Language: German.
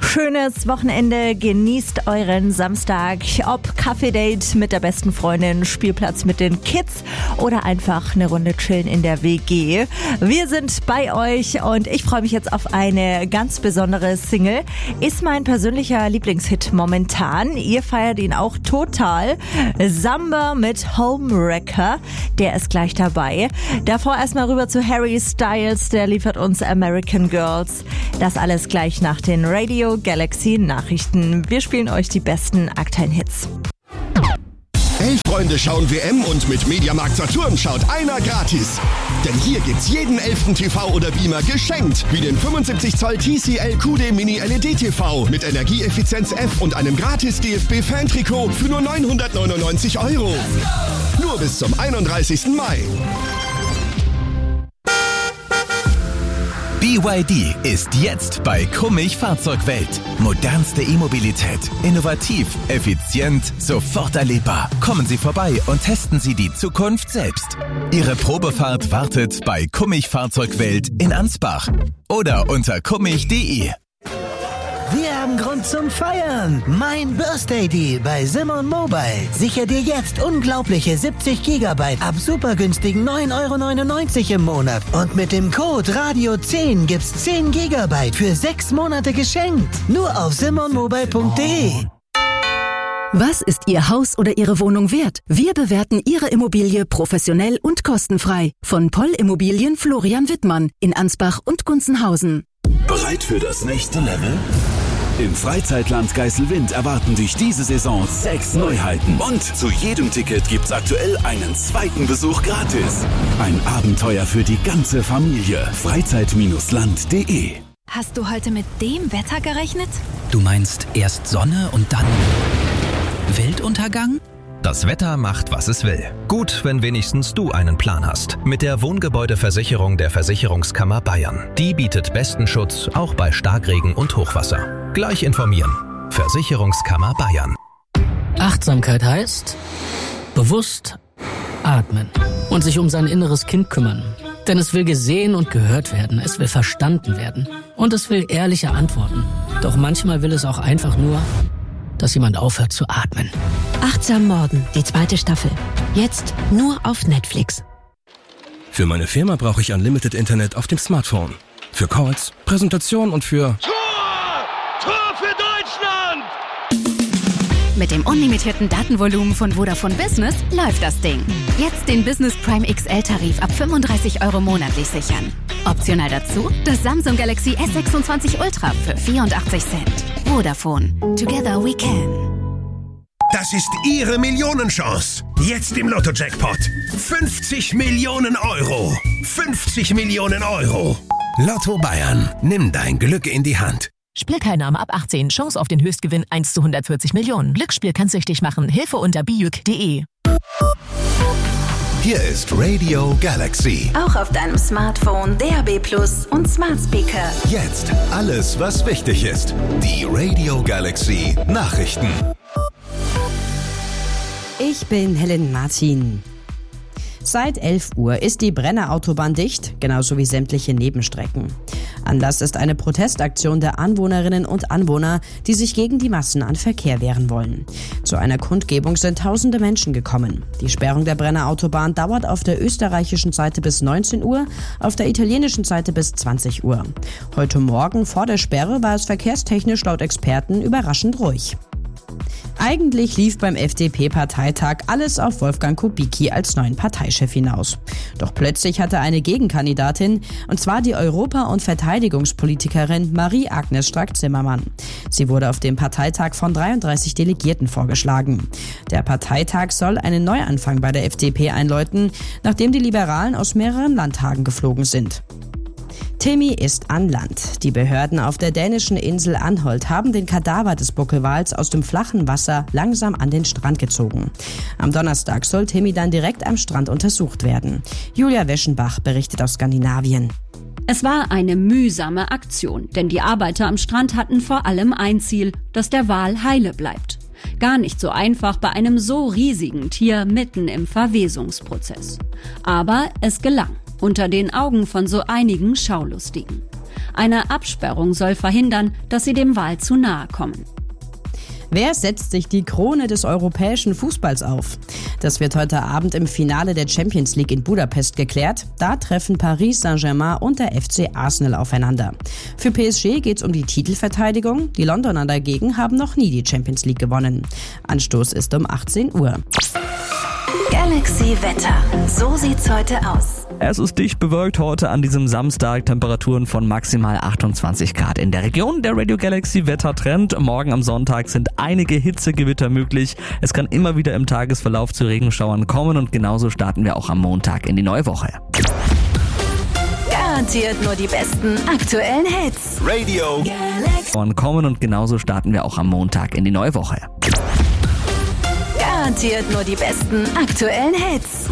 Schönes Wochenende, genießt euren Samstag. Ob Kaffee-Date mit der besten Freundin, Spielplatz mit den Kids oder einfach eine Runde chillen in der WG. Wir sind bei euch und ich freue mich jetzt auf eine ganz besondere Single. Ist mein persönlicher Lieblingshit momentan. Ihr feiert ihn auch total. Samba mit Homewrecker, der ist gleich dabei. Davor erstmal rüber zu Harry Styles, der liefert uns American Girls. Das alles gleich nach den Radio Galaxy Nachrichten. Wir spielen euch die besten aktuellen Hits. 11 Freunde schauen WM und mit Mediamarkt Saturn schaut einer gratis. Denn hier gibt's jeden 11. TV oder Beamer geschenkt. Wie den 75 Zoll TCL QD Mini LED TV mit Energieeffizienz F und einem gratis DFB Fan-Trikot für nur 999 €. Nur bis zum 31. Mai. BYD ist jetzt bei Kummich Fahrzeugwelt. Modernste E-Mobilität. Innovativ, effizient, sofort erlebbar. Kommen Sie vorbei und testen Sie die Zukunft selbst. Ihre Probefahrt wartet bei Kummich Fahrzeugwelt in Ansbach oder unter kummich.de. Wir haben Grund zum Feiern. Mein Birthday Deal bei Simon Mobile. Sicher dir jetzt unglaubliche 70 GB ab supergünstigen 9,99 € im Monat. Und mit dem Code RADIO10 gibt's 10 GB für 6 Monate geschenkt. Nur auf simonmobile.de. Was ist Ihr Haus oder Ihre Wohnung wert? Wir bewerten Ihre Immobilie professionell und kostenfrei. Von Poll Immobilien Florian Wittmann in Ansbach und Gunzenhausen. Bereit für das nächste Level? Im Freizeitland Geiselwind erwarten dich diese Saison 6 Neuheiten. Und zu jedem Ticket gibt's aktuell einen zweiten Besuch gratis. Ein Abenteuer für die ganze Familie. Freizeit-land.de. Hast du heute mit dem Wetter gerechnet? Du meinst erst Sonne und dann Weltuntergang? Das Wetter macht, was es will. Gut, wenn wenigstens du einen Plan hast. Mit der Wohngebäudeversicherung der Versicherungskammer Bayern. Die bietet besten Schutz, auch bei Starkregen und Hochwasser. Gleich informieren. Versicherungskammer Bayern. Achtsamkeit heißt bewusst atmen und sich um sein inneres Kind kümmern. Denn es will gesehen und gehört werden, es will verstanden werden und es will ehrliche Antworten. Doch manchmal will es auch einfach nur, dass jemand aufhört zu atmen. Achtsam Morden, die 2. Staffel. Jetzt nur auf Netflix. Für meine Firma brauche ich Unlimited Internet auf dem Smartphone. Für Calls, Präsentationen und für... Tor für Deutschland! Mit dem unlimitierten Datenvolumen von Vodafone Business läuft das Ding. Jetzt den Business Prime XL-Tarif ab 35 € monatlich sichern. Optional dazu das Samsung Galaxy S26 Ultra für 84 Cent. Vodafone. Together we can. Das ist Ihre Millionenchance. Jetzt im Lotto-Jackpot. 50 Millionen €. 50 Millionen €. Lotto Bayern. Nimm dein Glück in die Hand. Spielteilnahme ab 18. Chance auf den Höchstgewinn 1 zu 140 Millionen. Glücksspiel kann süchtig machen. Hilfe unter biuk.de. Hier ist Radio Galaxy. Auch auf deinem Smartphone, DAB+ und Smart Speaker. Jetzt alles, was wichtig ist. Die Radio Galaxy Nachrichten. Ich bin Helen Martin. Seit 11 Uhr ist die Brenner Autobahn dicht, genauso wie sämtliche Nebenstrecken. Anlass ist eine Protestaktion der Anwohnerinnen und Anwohner, die sich gegen die Massen an Verkehr wehren wollen. Zu einer Kundgebung sind tausende Menschen gekommen. Die Sperrung der Brenner Autobahn dauert auf der österreichischen Seite bis 19 Uhr, auf der italienischen Seite bis 20 Uhr. Heute Morgen vor der Sperre war es verkehrstechnisch laut Experten überraschend ruhig. Eigentlich lief beim FDP-Parteitag alles auf Wolfgang Kubicki als neuen Parteichef hinaus. Doch plötzlich hatte eine Gegenkandidatin, und zwar die Europa- und Verteidigungspolitikerin Marie-Agnes Strack-Zimmermann. Sie wurde auf dem Parteitag von 33 Delegierten vorgeschlagen. Der Parteitag soll einen Neuanfang bei der FDP einläuten, nachdem die Liberalen aus mehreren Landtagen geflogen sind. Timmy ist an Land. Die Behörden auf der dänischen Insel Anholt haben den Kadaver des Buckelwals aus dem flachen Wasser langsam an den Strand gezogen. Am Donnerstag soll Timmy dann direkt am Strand untersucht werden. Julia Weschenbach berichtet aus Skandinavien. Es war eine mühsame Aktion, denn die Arbeiter am Strand hatten vor allem ein Ziel, dass der Wal heile bleibt. Gar nicht so einfach bei einem so riesigen Tier mitten im Verwesungsprozess. Aber es gelang. Unter den Augen von so einigen Schaulustigen. Eine Absperrung soll verhindern, dass sie dem Wal zu nahe kommen. Wer setzt sich die Krone des europäischen Fußballs auf? Das wird heute Abend im Finale der Champions League in Budapest geklärt. Da treffen Paris Saint-Germain und der FC Arsenal aufeinander. Für PSG geht's um die Titelverteidigung. Die Londoner dagegen haben noch nie die Champions League gewonnen. Anstoß ist um 18 Uhr. Galaxy Wetter. So sieht's heute aus. Es ist dicht bewölkt heute an diesem Samstag. Temperaturen von maximal 28 Grad in der Region. Der Radio Galaxy Wettertrend. Morgen am Sonntag sind einige Hitzegewitter möglich. Es kann immer wieder im Tagesverlauf zu Regenschauern kommen und genauso starten wir auch am Montag in die neue Woche. Garantiert nur die besten aktuellen Hits. Radio Galaxy. Kommen und genauso starten wir auch am Montag in die neue Woche. Garantiert nur die besten aktuellen Hits.